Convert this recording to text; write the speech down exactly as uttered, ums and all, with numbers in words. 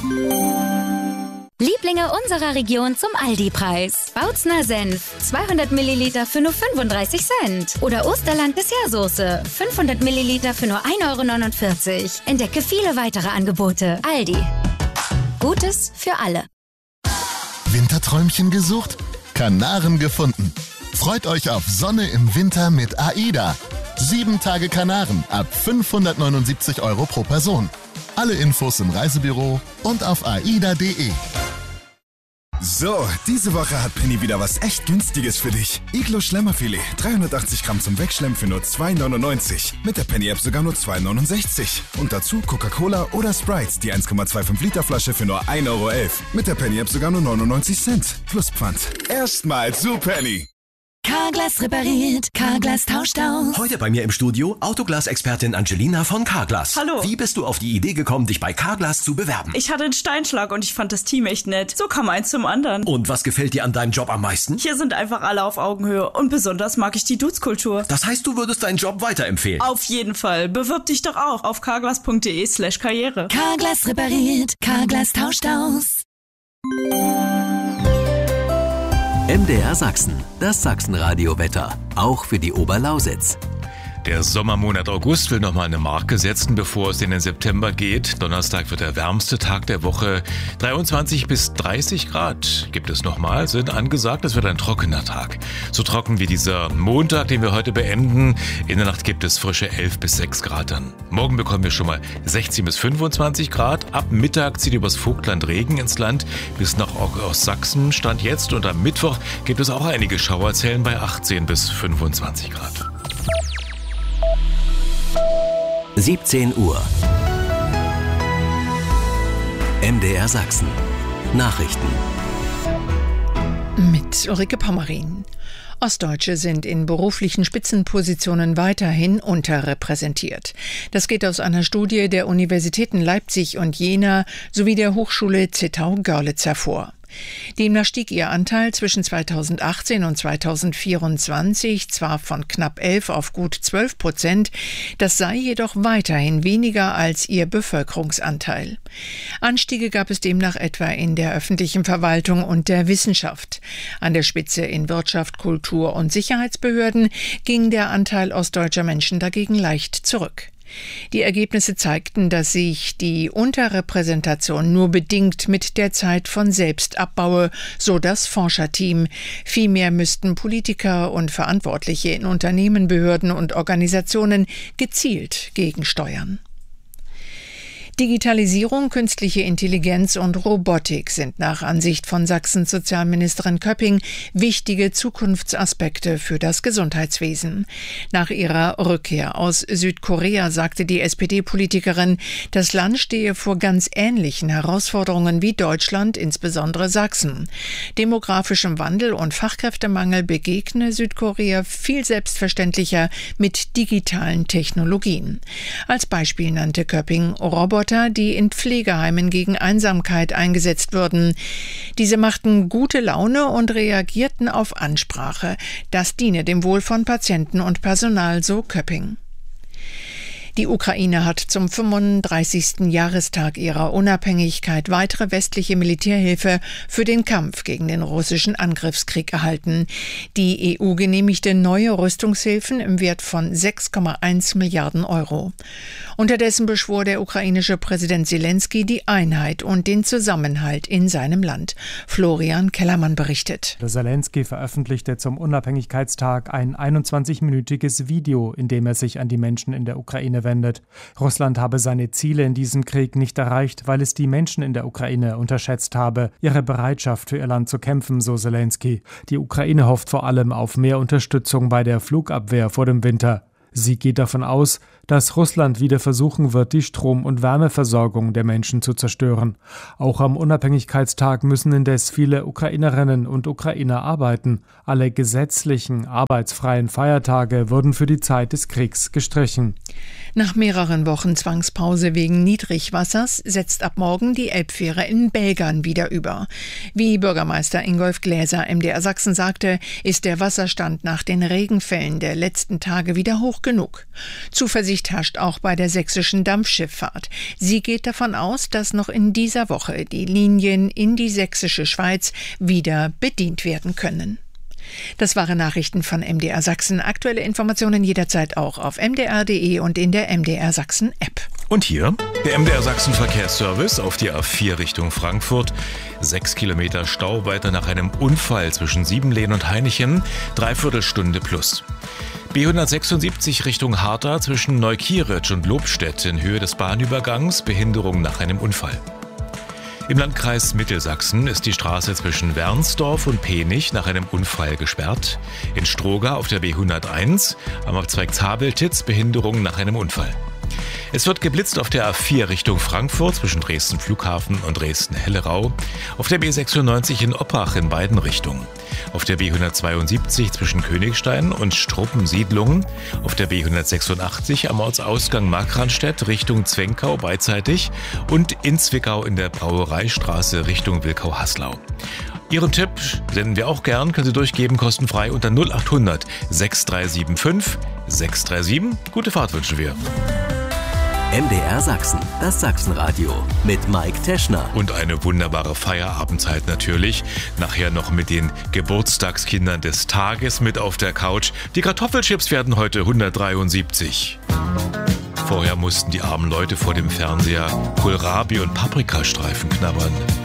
Lieblinge unserer Region zum Aldi-Preis. Bautzner Senf, zweihundert Milliliter für nur fünfunddreißig Cent. Oder Osterland Dessertsoße, fünfhundert Milliliter für nur ein Euro neunundvierzig. Entdecke viele weitere Angebote. Aldi. Gutes für alle. Winterträumchen gesucht? Kanaren gefunden. Freut euch auf Sonne im Winter mit AIDA. Sieben Tage Kanaren ab fünfhundertneunundsiebzig Euro pro Person. Alle Infos im Reisebüro und auf aida punkt de. So, diese Woche hat Penny wieder was echt Günstiges für dich. Iglo Schlemmerfilet, dreihundertachtzig Gramm zum Wegschlemmen für nur zwei neunundneunzig. Mit der Penny-App sogar nur zwei neunundsechzig. Und dazu Coca-Cola oder Sprite, die eins Komma fünfundzwanzig Liter Flasche für nur ein Euro elf. Mit der Penny-App sogar nur neunundneunzig Cent. Plus Pfand. Erstmal zu Penny. Carglass repariert, Carglass tauscht aus. Heute bei mir im Studio Autoglas-Expertin Angelina von Carglass. Hallo. Wie bist du auf die Idee gekommen, dich bei Carglass zu bewerben? Ich hatte einen Steinschlag und ich fand das Team echt nett. So kam eins zum anderen. Und was gefällt dir an deinem Job am meisten? Hier sind einfach alle auf Augenhöhe und besonders mag ich die Dudes-Kultur. Das heißt, du würdest deinen Job weiterempfehlen? Auf jeden Fall. Bewirb dich doch auch auf carglass punkt de slash karriere. Carglass repariert, Carglass tauscht aus. M D R Sachsen, das Sachsenradio-Wetter, auch für die Oberlausitz. Der Sommermonat August will nochmal eine Marke setzen, bevor es in den September geht. Donnerstag wird der wärmste Tag der Woche. dreiundzwanzig bis dreißig Grad gibt es nochmal, sind angesagt. Es wird ein trockener Tag. So trocken wie dieser Montag, den wir heute beenden. In der Nacht gibt es frische elf bis sechs Grad dann. Morgen bekommen wir schon mal sechzehn bis fünfundzwanzig Grad. Ab Mittag zieht übers Vogtland Regen ins Land bis nach Ostsachsen. Stand jetzt und am Mittwoch gibt es auch einige Schauerzellen bei achtzehn bis fünfundzwanzig Grad. siebzehn Uhr. M D R Sachsen. Nachrichten. Mit Ulrike Pommerin. Ostdeutsche sind in beruflichen Spitzenpositionen weiterhin unterrepräsentiert. Das geht aus einer Studie der Universitäten Leipzig und Jena sowie der Hochschule Zittau-Görlitz hervor. Demnach stieg ihr Anteil zwischen zweitausendachtzehn und zweitausendvierundzwanzig zwar von knapp elf auf gut zwölf Prozent, das sei jedoch weiterhin weniger als ihr Bevölkerungsanteil. Anstiege gab es demnach etwa in der öffentlichen Verwaltung und der Wissenschaft. An der Spitze in Wirtschaft, Kultur und Sicherheitsbehörden ging der Anteil ostdeutscher Menschen dagegen leicht zurück. Die Ergebnisse zeigten, dass sich die Unterrepräsentation nur bedingt mit der Zeit von selbst abbaue, so das Forscherteam. Vielmehr müssten Politiker und Verantwortliche in Unternehmen, Behörden und Organisationen gezielt gegensteuern. Digitalisierung, künstliche Intelligenz und Robotik sind nach Ansicht von Sachsens Sozialministerin Köpping wichtige Zukunftsaspekte für das Gesundheitswesen. Nach ihrer Rückkehr aus Südkorea sagte die S P D-Politikerin, das Land stehe vor ganz ähnlichen Herausforderungen wie Deutschland, insbesondere Sachsen. Demografischem Wandel und Fachkräftemangel begegne Südkorea viel selbstverständlicher mit digitalen Technologien. Als Beispiel nannte Köpping Roboter, die in Pflegeheimen gegen Einsamkeit eingesetzt würden. Diese machten gute Laune und reagierten auf Ansprache. Das diene dem Wohl von Patienten und Personal, so Köpping. Die Ukraine hat zum fünfunddreißigsten Jahrestag ihrer Unabhängigkeit weitere westliche Militärhilfe für den Kampf gegen den russischen Angriffskrieg erhalten. Die E U genehmigte neue Rüstungshilfen im Wert von sechs Komma eins Milliarden Euro. Unterdessen beschwor der ukrainische Präsident Zelensky die Einheit und den Zusammenhalt in seinem Land. Florian Kellermann berichtet. Zelensky veröffentlichte zum Unabhängigkeitstag ein einundzwanzigminütiges Video, in dem er sich an die Menschen in der Ukraine wendet. Russland habe seine Ziele in diesem Krieg nicht erreicht, weil es die Menschen in der Ukraine unterschätzt habe, ihre Bereitschaft für ihr Land zu kämpfen, so Zelensky. Die Ukraine hofft vor allem auf mehr Unterstützung bei der Flugabwehr vor dem Winter. Sie geht davon aus, dass Russland wieder versuchen wird, die Strom- und Wärmeversorgung der Menschen zu zerstören. Auch am Unabhängigkeitstag müssen indes viele Ukrainerinnen und Ukrainer arbeiten. Alle gesetzlichen, arbeitsfreien Feiertage wurden für die Zeit des Kriegs gestrichen. Nach mehreren Wochen Zwangspause wegen Niedrigwassers setzt ab morgen die Elbfähre in Belgern wieder über. Wie Bürgermeister Ingolf Gläser M D R Sachsen sagte, ist der Wasserstand nach den Regenfällen der letzten Tage wieder hochgegangen. hoch genug. Zuversicht herrscht auch bei der sächsischen Dampfschifffahrt. Sie geht davon aus, dass noch in dieser Woche die Linien in die sächsische Schweiz wieder bedient werden können. Das waren Nachrichten von M D R Sachsen. Aktuelle Informationen jederzeit auch auf m d r punkt d e und in der M D R Sachsen App. Und hier der M D R Sachsen Verkehrsservice auf die A vier Richtung Frankfurt. Sechs Kilometer Stau weiter nach einem Unfall zwischen Siebenlehn und Hainichen. Dreiviertelstunde plus. B hundertsechsundsiebzig Richtung Harta zwischen Neukieritz und Lobstedt in Höhe des Bahnübergangs. Behinderung nach einem Unfall. Im Landkreis Mittelsachsen ist die Straße zwischen Wernsdorf und Penich nach einem Unfall gesperrt. In Stroga auf der B hunderteins, am Abzweig Zabeltitz Behinderung nach einem Unfall. Es wird geblitzt auf der A vier Richtung Frankfurt zwischen Dresden Flughafen und Dresden-Hellerau, auf der B sechsundneunzig in Oppach in beiden Richtungen, auf der B hundertzweiundsiebzig zwischen Königstein und Struppensiedlungen, auf der B hundertsechsundachtzig am Ortsausgang Markranstädt Richtung Zwenkau beidseitig und in Zwickau in der Brauereistraße Richtung Wilkau-Haslau. Ihren Tipp senden wir auch gern, können Sie durchgeben, kostenfrei unter null acht hundert sechs drei sieben fünf sechs drei sieben. Gute Fahrt wünschen wir. M D R Sachsen, das Sachsenradio mit Mike Teschner. Und eine wunderbare Feierabendzeit natürlich. Nachher noch mit den Geburtstagskindern des Tages mit auf der Couch. Die Kartoffelchips werden heute hundertdreiundsiebzig. Vorher mussten die armen Leute vor dem Fernseher Kohlrabi und Paprikastreifen knabbern.